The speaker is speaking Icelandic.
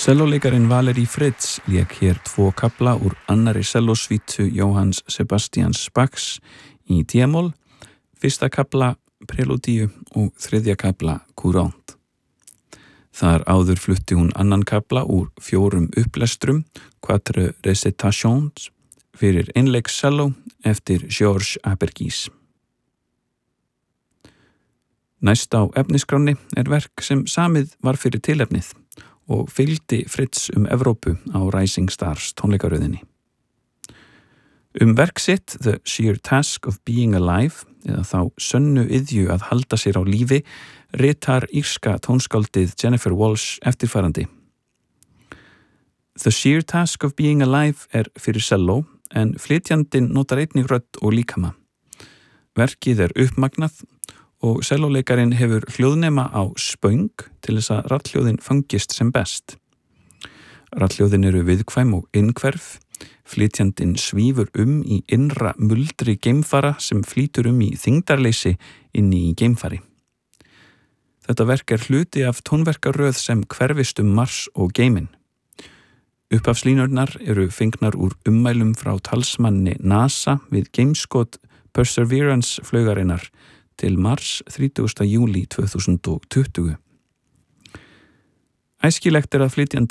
Selloleikarin Valerie Fritz lék hér 2 kafla úr annarri sellósvítu Jóhanns Sebastians Bachs í D-moll, 1. kafla Prelúdíu og 3. kafla Courant. Þar áður flutti hún annan kafla úr 4 upplestrum, 4 recitations, fyrir einleiksselló eftir Georges Abergis. Næst á efnisskráni verk sem samið var fyrir tilefnið og fylgdi Fritz Evrópu á Rising Stars tónleikaröðinni. Verk sitt The Sheer Task of Being Alive, eða þá sönnu iðju að halda sér á lífi, ritar írska tónskáldið Jennifer Walsh eftirfarandi. The Sheer Task of Being Alive fyrir selló, en flytjandinn notar einnig rödd og líkama. Verkið uppmagnað og sellóleikarin hefur hljóðnema á spöng til þess að rafhljóðin fangist sem best. Rafhljóðin eru viðkvæm og innhverf, flytjandinn svífur í innra muldri geimfara sem flýtur í þyngdarleysi inni í geimfari. Þetta verk hluti af tónverkaröð sem hverfist Mars og geiminn. Upphafslínurnar eru fengnar úr ummælum frá talsmanni NASA við geimskot Perseverance flaugarinnar til Mars 30. júlí 2020. Æskilegt að flytjandi